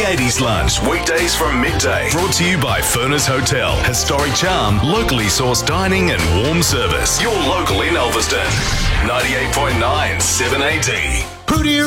80s Lunch, weekdays from midday. Brought to you by Furness Hotel. Historic charm, locally sourced dining and warm service. Your local in Elverston. 98.9 7AD. Who do you